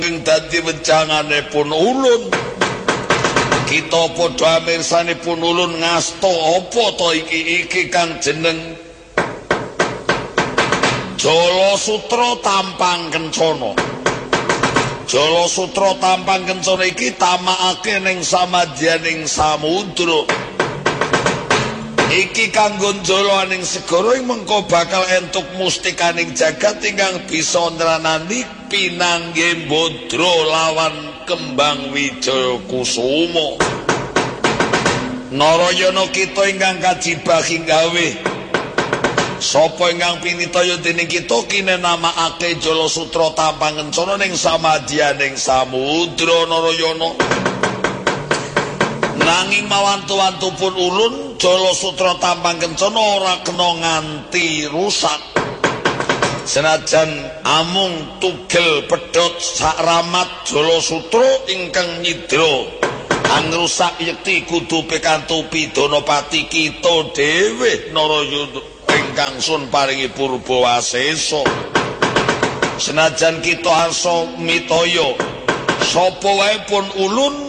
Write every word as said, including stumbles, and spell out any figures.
ing dadi wenjanganipun ulun. Kita padha mirsanipun ulun ngasta apa to iki iki kang jeneng Jolasutra Tampang Kencana. Jolasutra Tampang Kencana iki tamakake ning samadyaning samudra. Iki kanggo njoloning segara ing mengko bakal entuk mustikaning jagat ingkang bisa nranani pinanggih Bodra lawan Kembang Wijaya Kusuma. Narayana kita ingkang kajibah gawe sapa ingkang pinitaya dening kita kinenamakake Jolasutra Tampang Kencana ning samadyaning samudra Narayana. Nanging mawantu-wantupun ulun Jolasutra Tampang Kencana ora kena nganti rusak. Senajan amung tugel pedhot sakramat Jolasutra ingkang nyidra angrusak yekti kudu pikantuk Pidanapati kita dhewe Narayana ingkang sun paringi purba wasesa. Senajan kita arsa mitaya sapa wae pun ulun